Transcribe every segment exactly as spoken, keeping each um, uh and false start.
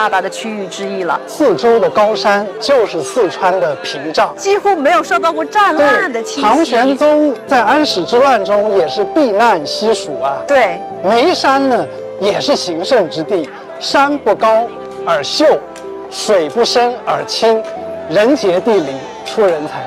发达的区域之一了。 四周的高山就是四川的屏障， 几乎没有受到过战乱的侵袭。 唐玄宗在安史之乱中也是避难西蜀啊。 对， 眉山呢也是行胜之地，山不高而秀，水不深而清，人杰地灵，出人才。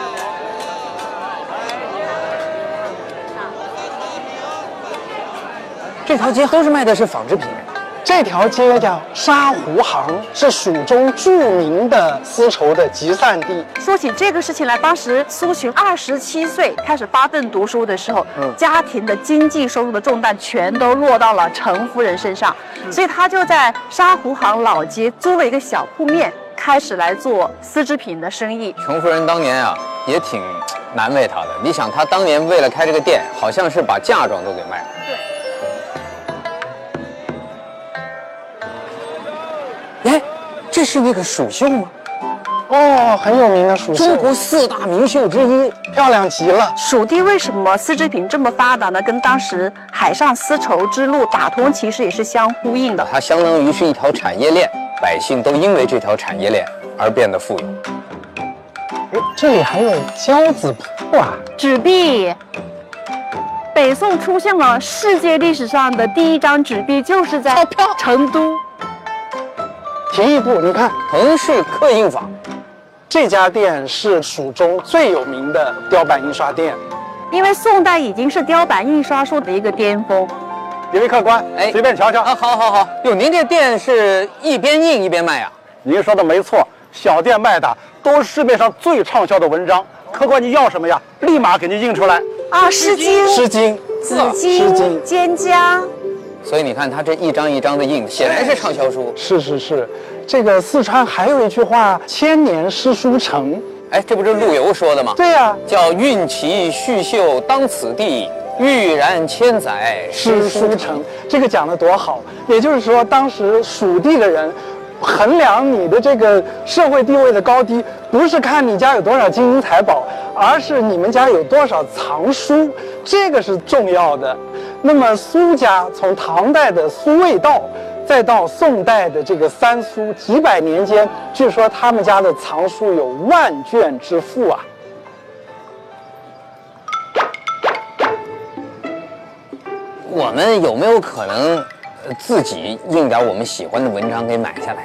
这条街都是卖的是纺织品。 这条街叫沙湖行，是蜀中著名的丝绸的集散地。 说起这个事情来，当时苏洵二十七岁开始巴顿读书的时候，嗯、家庭的经济收入的重担全都落到了程夫人身上，嗯、所以他就在沙湖行老街租了一个小铺面，开始来做丝织品的生意。 程夫人当年啊也挺难为他的，你想他当年为了开这个店，好像是把嫁妆都给卖了。 对。 哎，这是那个蜀绣吗？ 哦，很有名的蜀绣， 中国四大名绣之一， 漂亮极了。 蜀地为什么丝织品这么发达呢？跟当时海上丝绸之路打通其实也是相呼应的。 它相当于是一条产业链，百姓都因为这条产业链而变得富有。 哎，这里还有交子铺啊， 纸币。北宋出现了世界历史上的第一张纸币，就是在成都。 廷义部，你看腾式刻印法， 这家店是蜀中最有名的雕版印刷店， 因为宋代已经是雕版印刷术的一个巅峰。 几位客官，哎，随便瞧瞧啊！好，好，好。哟，您这店是一边印一边卖啊？ 您说的没错，小店卖的都是市面上最畅销的文章。客官，你要什么呀？立马给您印出来。 啊，《诗经》、 《诗经》、 《紫经》、《蒹葭》。 所以你看，它这一张一张的印，显然是畅销书。 是是是，这个四川还有一句话“千年诗书成”， 哎，这不是陆游说的吗？ 对呀、啊， 叫“运齐续绣当此地，欲然千载诗书成”。这个讲得多好！也就是说，当时蜀地的人衡量你的这个社会地位的高低，不是看你家有多少金银财宝，而是你们家有多少藏书，这个是重要的。那么苏家从唐代的苏味道，再到宋代的这个三苏，几百年间，据说他们家的藏书有万卷之富啊。 我们有没有可能自己印点我们喜欢的文章给买下来？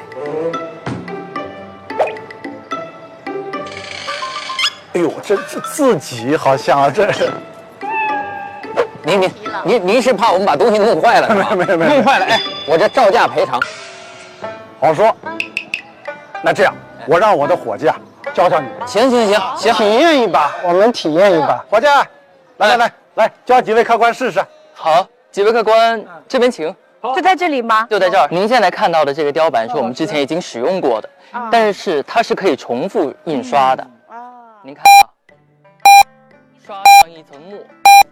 哎呦，这这自己好像啊，这是。 您您您您是怕我们把东西弄坏了？ 没有没有没有， 弄坏了，哎，我这照价赔偿。 好说。那这样，我让我的伙计啊教教你。 行行行行， 体验一把，我们体验一把。 伙计，来来来来，教几位客官试试。 好，几位客官这边请。 就在这里吗？ 就在这儿。您现在看到的这个雕版是我们之前已经使用过的，但是它是可以重复印刷的。啊，您看啊，刷上一层墨。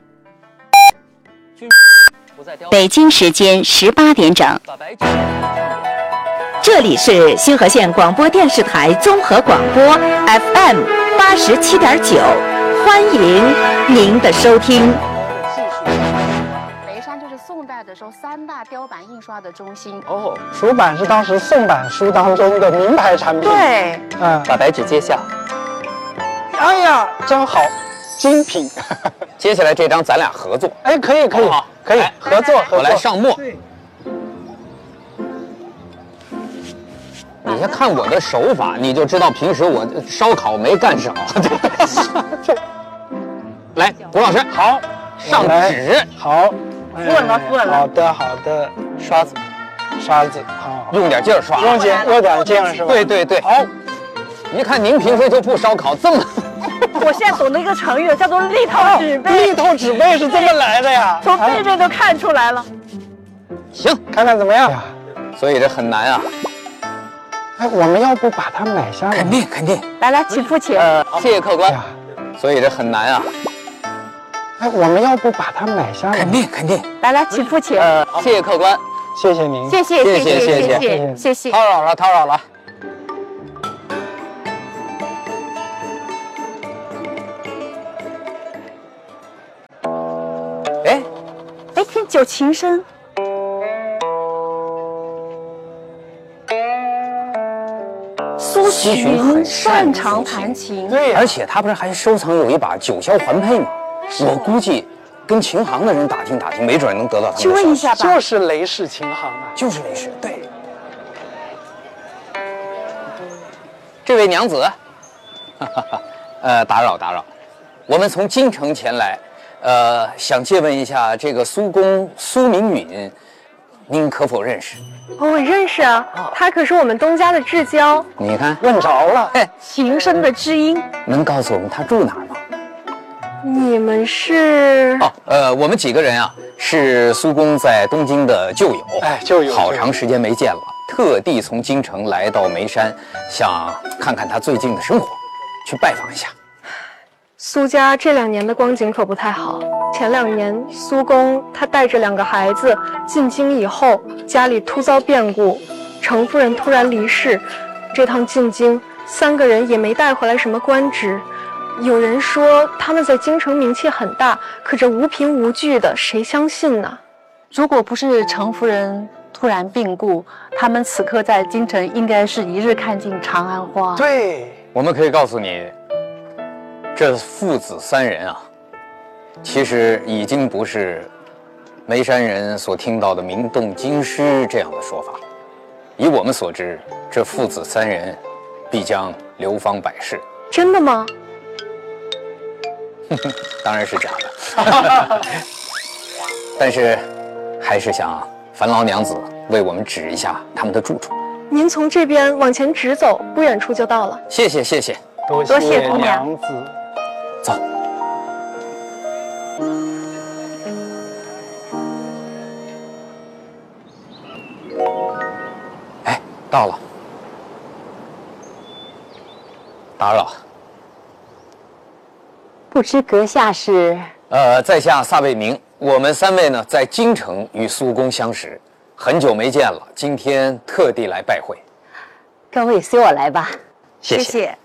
北京时间十八点整，这里是新河县广播电视台综合广播 F M 八十七点九，欢迎您的收听。 眉山就是宋代的时候三大雕版印刷的中心哦， 蜀版是当时宋版书当中的名牌产品。 对， 嗯， 把白纸揭下。 哎呀，真好，精品。 接下来这张咱俩合作。 哎，可以可以。 好， 可以合作合作。 我来上墨。你先看我的手法，你就知道平时我烧烤没干少。来，胡老师， 好， 上纸， 好， 稳了稳了。 好的好的， 刷子， 刷子，好， 用点劲儿刷， 用劲，用点劲是吧？ 对对对。 好， 一看您平时就不烧烤，这么。 我现在懂得一个成语，叫做立透纸背。 立透纸背是这么来的呀？ 从背面都看出来了。 行， 看看怎么样？ 所以这很难啊。 哎，我们要不把它买下来？ 肯定肯定。 来来，请付钱。 呃，谢谢客官。 所以这很难啊。 哎，我们要不把它买下来？ 肯定肯定。 来来，请付钱。 呃，谢谢客官。 谢谢您。 谢谢谢谢谢谢谢谢谢。 叨扰了叨扰了。哎哎，听九琴声。 姬寻很擅长长弹琴， 对呀、 而且他不是还收藏有一把九箫环佩吗？我估计跟琴行的人打听打听，没准能得到他去们的消息。 问一下吧。 就是雷氏琴行啊。 就是雷氏，对。这位娘子，哈哈哈，呃，打扰打扰，我们从京城前来，呃，想借问一下这个苏公苏明允，您可否认识？ 哦，我认识啊，他可是我们东家的至交。 你看， 问着了， 嘿， 琴声的知音， 能告诉我们他住哪儿吗？ 你们是？ 哦，呃，我们几个人啊，是苏公在东京的旧友， 哎旧友好长时间没见了，特地从京城来到眉山，想看看他最近的生活，去拜访一下。 苏家这两年的光景可不太好。前两年，苏公他带着两个孩子进京以后，家里突遭变故，程夫人突然离世。这趟进京，三个人也没带回来什么官职。有人说他们在京城名气很大，可这无凭无据的，谁相信呢？ 如果不是程夫人突然病故，他们此刻在京城应该是一日看尽长安花。 对， 我们可以告诉你，这父子三人啊，其实已经不是眉山人所听到的名动京师这样的说法。以我们所知，这父子三人必将流芳百世。 真的吗？ 当然是假的，但是还是想烦劳娘子为我们指一下他们的住处。 您从这边往前直走，不远处就到了。 谢谢谢谢， 多多谢姑娘娘子。 走。哎，到了，打扰。 不知阁下是？ 呃，在下撒贝明，我们三位呢在京城与苏公相识，很久没见了，今天特地来拜会。 各位随我来吧。 谢谢谢。